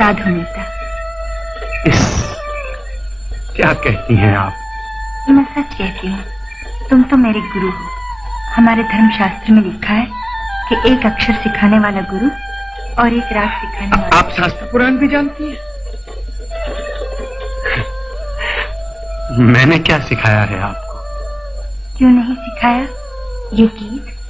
साधु नेता। क्या कहती हैं आप? मैं सच कहती हूँ। तुम तो मेरे गुरु हो। हमारे धर्मशास्त्र में लिखा है कि एक अक्षर सिखाने वाला गुरु और एक राग सिखाने वाला। आप शास्त्र पुराण भी जानती हैं? मैंने क्या सिखाया है आपको? क्यों नहीं सिखाया? ये गीत